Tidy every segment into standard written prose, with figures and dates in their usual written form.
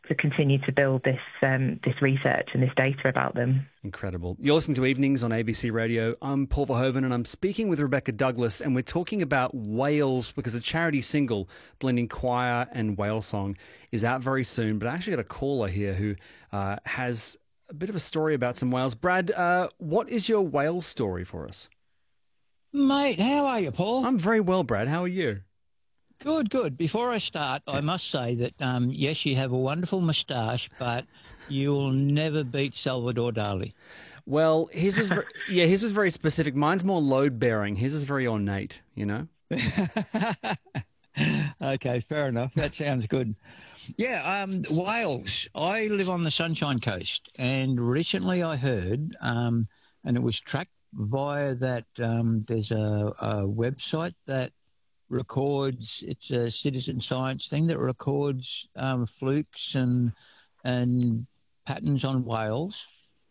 to continue to build this this research and this data about them. Incredible. You're listening to Evenings on ABC Radio. I'm Paul Verhoeven, and I'm speaking with Rebecca Douglas, and we're talking about whales because the charity single, blending choir and whale song, is out very soon. But I actually got a caller here who has a bit of a story about some whales. Brad, what is your whale story for us? Mate, how are you, Paul? I'm very well, Brad. How are you? Good, good. Before I start, I must say that, yes, you have a wonderful moustache, but you'll never beat Salvador Dali. Well, his was his was very specific. Mine's more load-bearing. His is very ornate, you know? Okay, fair enough. That sounds good. Yeah, whales. I live on the Sunshine Coast, and recently I heard, and it was tracked via that, there's a website that records, it's a citizen science thing that records flukes and patterns on whales.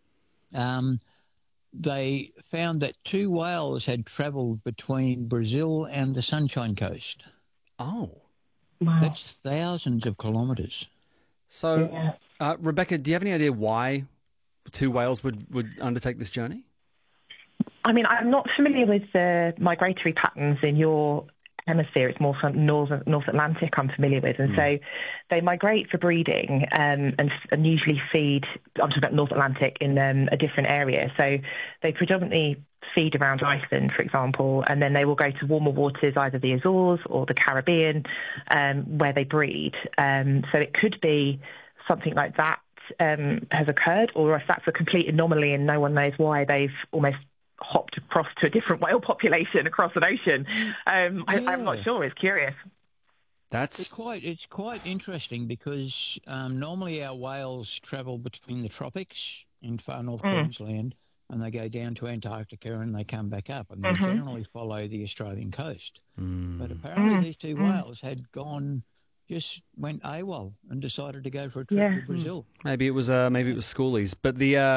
They found that 2 whales had travelled between Brazil and the Sunshine Coast. Oh. Wow. That's thousands of kilometres. So, Yeah. Rebecca, do you have any idea why 2 whales would undertake this journey? I mean, I'm not familiar with the migratory patterns in your hemisphere. It's more from North Atlantic I'm familiar with. And so they migrate for breeding and usually feed, I'm talking about North Atlantic, in a different area. So they predominantly feed around Iceland, for example, and then they will go to warmer waters, either the Azores or the Caribbean, where they breed. So it could be something like that has occurred, or if that's a complete anomaly and no one knows why, they've almost hopped across to a different whale population across an ocean. I'm not sure. It's curious. It's quite interesting because normally our whales travel between the tropics in far north Queensland, and they go down to Antarctica and they come back up, and they generally follow the Australian coast. But apparently these 2 whales had just went AWOL and decided to go for a trip to Brazil. Maybe it was schoolies, but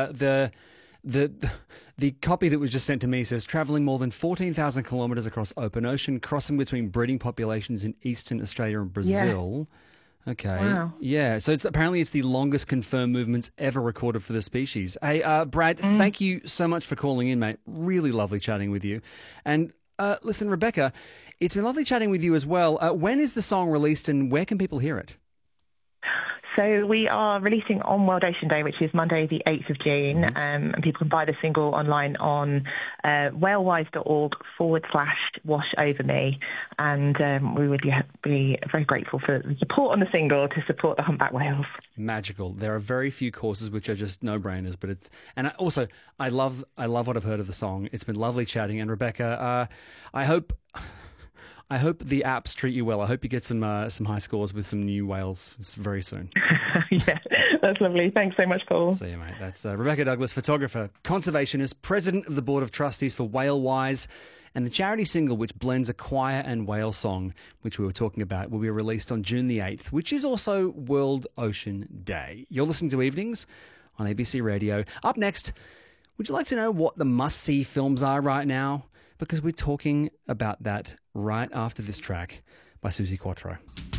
the copy that was just sent to me says travelling more than 14,000 kilometres across open ocean, crossing between breeding populations in eastern Australia and Brazil. Yeah. Okay. Wow. Yeah. So apparently it's the longest confirmed movements ever recorded for the species. Hey, Brad, thank you so much for calling in, mate. Really lovely chatting with you. And listen, Rebecca, it's been lovely chatting with you as well. When is the song released and where can people hear it? So we are releasing on World Ocean Day, which is Monday the 8th of June, and people can buy the single online on whalewise.org/wash over me, and we would be very grateful for the support on the single to support the humpback whales. Magical. There are very few courses which are just no-brainers, but I love what I've heard of the song. It's been lovely chatting, and Rebecca, I hope the apps treat you well. I hope you get some high scores with some new whales very soon. Yeah, that's lovely. Thanks so much, Paul. See you, mate. That's Rebecca Douglas, photographer, conservationist, president of the board of trustees for WhaleWise, and the charity single which blends a choir and whale song, which we were talking about, will be released on June the 8th, which is also World Ocean Day. You're listening to Evenings on ABC Radio. Up next, would you like to know what the must-see films are right now? Because we're talking about that right after this track by Suzi Quatro.